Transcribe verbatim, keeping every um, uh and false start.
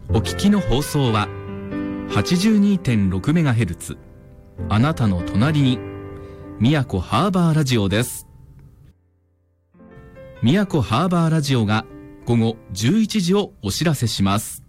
お聞きの放送は はちじゅうにてんろくメガヘルツ あなたの隣に宮古ハーバーラジオです。宮古ハーバーラジオが午後じゅういちじをお知らせします。